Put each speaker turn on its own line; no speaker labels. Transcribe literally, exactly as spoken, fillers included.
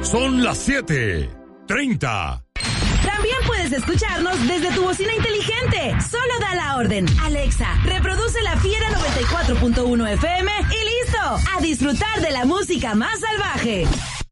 Son las siete treinta.
También puedes escucharnos desde tu bocina inteligente. Solo da la orden. Alexa, reproduce La Fiera noventa y cuatro punto uno F M y listo. A disfrutar de la música más salvaje.